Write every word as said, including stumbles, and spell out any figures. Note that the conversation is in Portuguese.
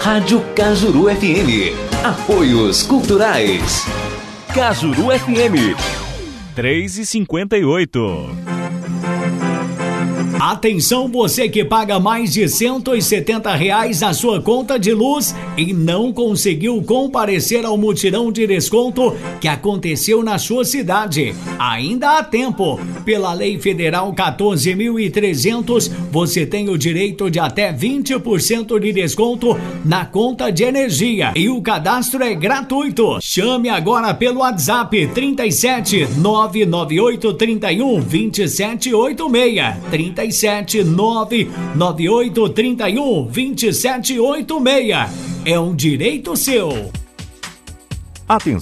Rádio Cajuru F M. Apoios culturais. Cajuru F M. três e cinquenta e oito. Atenção, você que paga mais de cento e setenta reais na sua conta de luz e não conseguiu comparecer ao mutirão de desconto que aconteceu na sua cidade. Ainda há tempo. Pela Lei Federal quatorze mil e trezentos, você tem o direito de até vinte por cento de desconto na conta de energia. E o cadastro é gratuito. Chame agora pelo WhatsApp trinta e sete, nove nove oito, trinta e um, vinte e sete oitenta e seis. trinta e sete, nove nove oito, trinta e um, vinte e sete oitenta e seis. É um direito seu. Atenção.